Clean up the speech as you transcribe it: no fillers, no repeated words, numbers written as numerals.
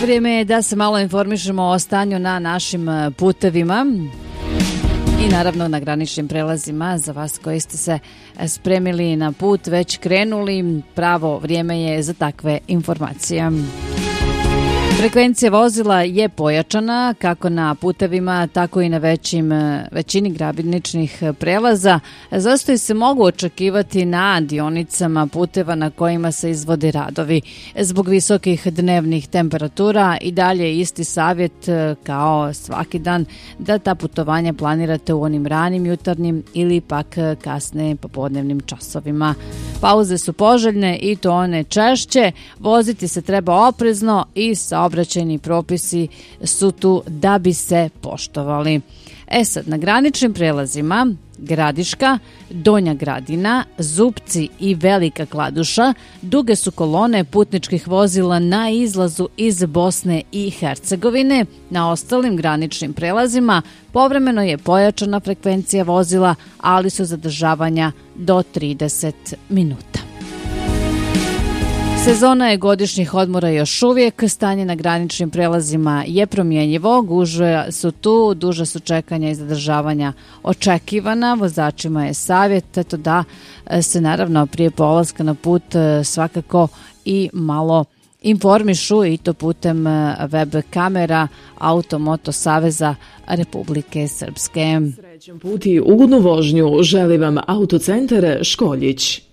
Vrijeme je da se malo informišemo o stanju na našim putevima i naravno na graničnim prelazima. Za vas koji ste se spremili na put, već krenuli, pravo vrijeme je za takve informacije. Frekvencija vozila je pojačana kako na putevima, tako i na većini graničnih prelaza. Zastoji se mogu očekivati na dionicama puteva na kojima se izvode radovi. Zbog visokih dnevnih temperatura i dalje isti savjet kao svaki dan da ta putovanja planirate u onim ranim jutarnjim ili pak kasne popodnevnim časovima. Pauze su poželjne i to one češće. Voziti se treba oprezno i saobraćajni propisi su tu da bi se poštovali. Sad, na graničnim prelazima Gradiška, Donja Gradina, Zupci i Velika Kladuša duge su kolone putničkih vozila na izlazu iz Bosne i Hercegovine. Na ostalim graničnim prelazima povremeno je pojačana frekvencija vozila, ali su zadržavanja do 30 minuta. Sezona je godišnjih odmora još uvijek, stanje na graničnim prelazima je promjenjivo, gužve su tu, duža su čekanja i zadržavanja očekivana, vozačima je savjet da se naravno prije polaska na put svakako i malo informišu i to putem web kamera Automoto Saveza Republike Srpske. Srećan put i ugodnu vožnju želi vam Autocentar Školjić.